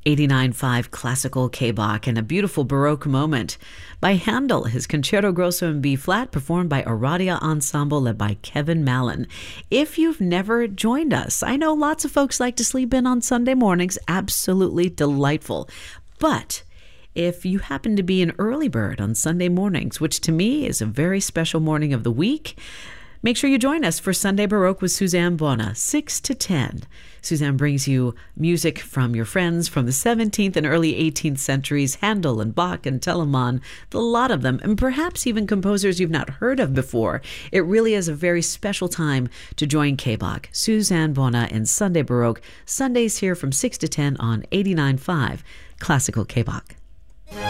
89.5 Classical K-Bach and a beautiful Baroque moment by Handel, his Concerto Grosso in B-flat, performed by Aradia Ensemble led by Kevin Mallon. If you've never joined us, I know lots of folks like to sleep in on Sunday mornings, absolutely delightful. But if you happen to be an early bird on Sunday mornings, which to me is a very special morning of the week, make sure you join us for Sunday Baroque with Suzanne Bona, 6 to 10. Suzanne brings you music from your friends from the 17th and early 18th centuries, Handel and Bach and Telemann, a lot of them, and perhaps even composers you've not heard of before. It really is a very special time to join K-Bach. Suzanne Bona and Sunday Baroque, Sundays here from 6 to 10 on 89.5 Classical K-Bach.